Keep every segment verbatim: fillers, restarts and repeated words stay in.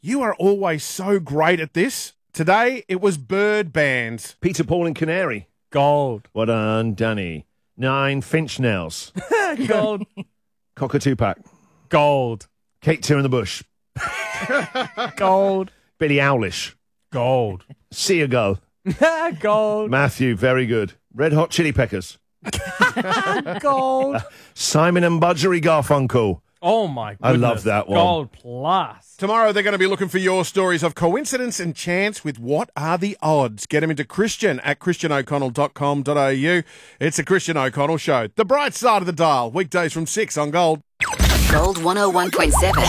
You are always so great at this. Today, it was bird bands. Peter, Paul and Canary. Gold. Well done, Danny. Nine Finch Nails. Gold. Cockatoo Pack. Gold. Kate Two in the Bush. Gold. Billy Owlish. Gold. See a Gull. Gold. Matthew, very good. Red Hot Chili Peppers. Gold. Simon and Budgery Garfunkel. Oh, my goodness. I love that one. Gold plus. Tomorrow, they're going to be looking for your stories of coincidence and chance with What Are the Odds? Get them into Christian at christian o'connell dot com dot a u. It's the Christian O'Connell Show. The bright side of the dial. Weekdays from six on Gold. Gold one oh one point seven.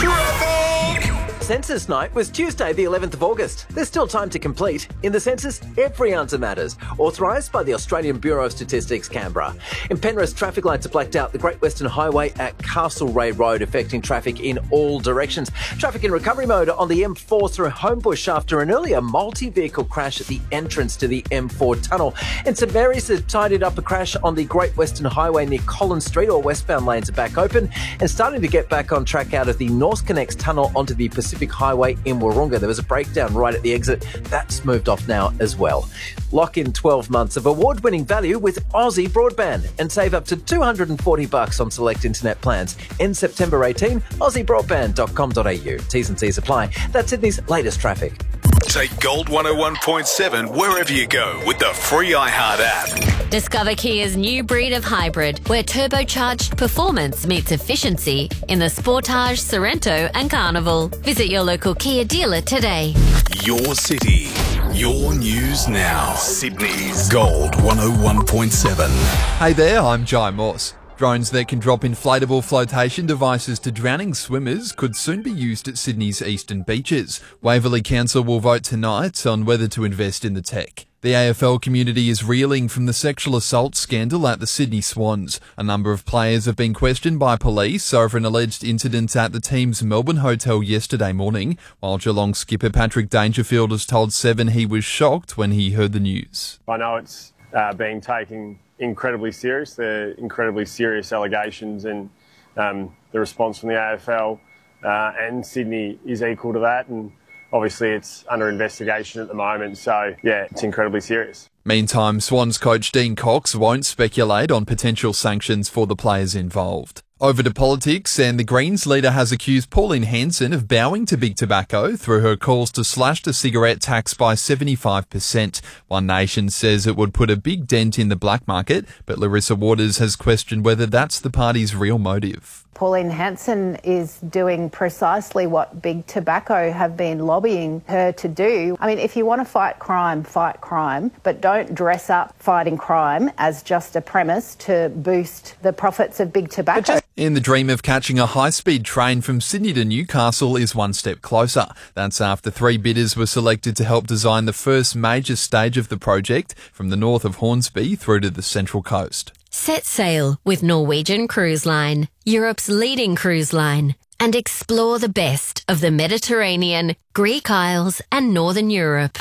Census night was Tuesday, the eleventh of August. There's still time to complete. In the census, every answer matters. Authorised by the Australian Bureau of Statistics, Canberra. In Penrith, traffic lights are blacked out. The Great Western Highway at Castlereagh Road, affecting traffic in all directions. Traffic in recovery mode on the M four through Homebush after an earlier multi-vehicle crash at the entrance to the M four tunnel. In St Mary's, they've tidied up a crash on the Great Western Highway near Collins Street. All westbound lanes are back open and starting to get back on track out of the North Connects tunnel onto the Pacific Highway in Wahroonga. There was a breakdown right at the exit. That's moved off now as well. Lock in twelve months of award-winning value with Aussie Broadband and save up to two hundred forty bucks on select internet plans. End September eighteenth, aussie broadband dot com dot a u. T's and C's apply. That's Sydney's latest traffic. Take Gold one oh one point seven wherever you go with the free iHeart app. Discover Kia's new breed of hybrid, where turbocharged performance meets efficiency in the Sportage, Sorento and Carnival. Visit your local Kia dealer today. Your city, your news now. Sydney's Gold one oh one point seven. Hey there, I'm Jai Moss. Drones that can drop inflatable flotation devices to drowning swimmers could soon be used at Sydney's eastern beaches. Waverley Council will vote tonight on whether to invest in the tech. The A F L community is reeling from the sexual assault scandal at the Sydney Swans. A number of players have been questioned by police over an alleged incident at the team's Melbourne hotel yesterday morning, while Geelong skipper Patrick Dangerfield has told Seven he was shocked when he heard the news. I know it's uh, being taken incredibly serious. They're incredibly serious allegations, and um, the response from the A F L uh, and Sydney is equal to that, and obviously it's under investigation at the moment, so yeah, it's incredibly serious. Meantime, Swans coach Dean Cox won't speculate on potential sanctions for the players involved. Over to politics, and the Greens leader has accused Pauline Hanson of bowing to Big Tobacco through her calls to slash the cigarette tax by seventy-five percent. One Nation says it would put a big dent in the black market, but Larissa Waters has questioned whether that's the party's real motive. Pauline Hanson is doing precisely what Big Tobacco have been lobbying her to do. I mean, if you want to fight crime, fight crime, but don't dress up fighting crime as just a premise to boost the profits of Big Tobacco. In the dream of catching a high-speed train from Sydney to Newcastle is one step closer. That's after three bidders were selected to help design the first major stage of the project from the north of Hornsby through to the Central Coast. Set sail with Norwegian Cruise Line, Europe's leading cruise line, and explore the best of the Mediterranean, Greek Isles and Northern Europe.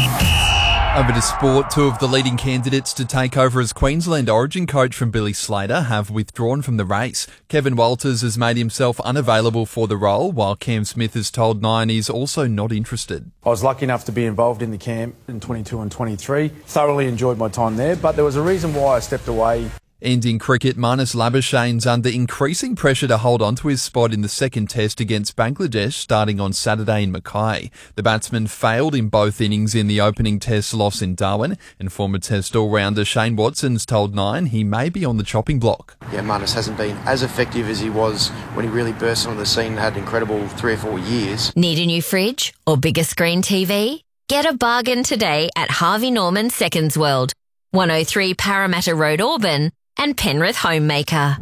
Over to sport, two of the leading candidates to take over as Queensland Origin coach from Billy Slater have withdrawn from the race. Kevin Walters has made himself unavailable for the role, while Cam Smith has told Nine he's also not interested. I was lucky enough to be involved in the camp in twenty-two and twenty-three. Thoroughly enjoyed my time there, but there was a reason why I stepped away. And in cricket, Marnus Labuschagne's under increasing pressure to hold on to his spot in the second test against Bangladesh starting on Saturday in Mackay. The batsman failed in both innings in the opening test loss in Darwin, and former test all-rounder Shane Watson's told Nine he may be on the chopping block. Yeah, Marnus hasn't been as effective as he was when he really burst onto the scene and had an incredible three or four years. Need a new fridge or bigger screen T V? Get a bargain today at Harvey Norman Seconds World, one oh three Parramatta Road, Auburn, and Penrith Homemaker.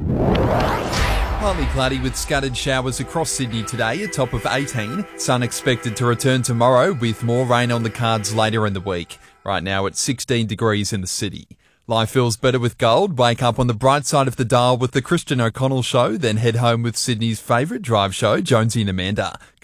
Partly cloudy with scattered showers across Sydney today, a top of eighteen. Sun expected to return tomorrow with more rain on the cards later in the week. Right now it's sixteen degrees in the city. Life feels better with gold. Wake up on the bright side of the dial with the Christian O'Connell Show, then head home with Sydney's favourite drive show, Jonesy and Amanda.